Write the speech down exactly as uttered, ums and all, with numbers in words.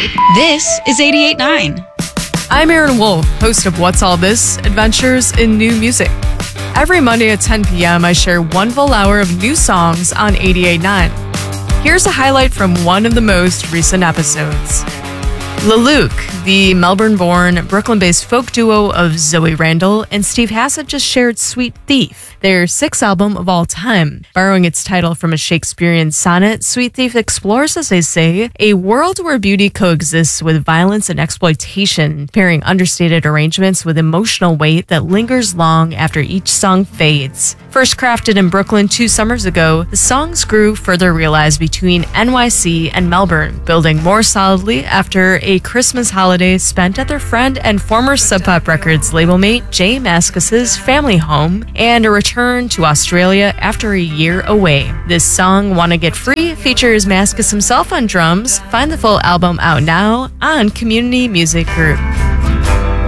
This is eighty-eight point nine. I'm Aaron Wolf, host of What's All This? Adventures in New Music. Every Monday at ten p.m., I share one full hour of new songs on eighty-eight point nine. Here's a highlight from one of the most recent episodes. LaLuke, the Melbourne-born, Brooklyn-based folk duo of Zoe Randall and Steve Hassett, just shared Sweet Thief, their sixth album of all time. Borrowing its title from a Shakespearean sonnet, Sweet Thief explores, as they say, a world where beauty coexists with violence and exploitation, pairing understated arrangements with emotional weight that lingers long after each song fades. First crafted in Brooklyn two summers ago, the songs grew further realized between N Y C and Melbourne, building more solidly after a Christmas holiday spent at their friend and former Sub Pop Records label mate Jay Mascis's family home, and a return to Australia after a year away. This song, Wanna Get Free, features Mascis himself on drums. Find the full album out now on Community Music Group.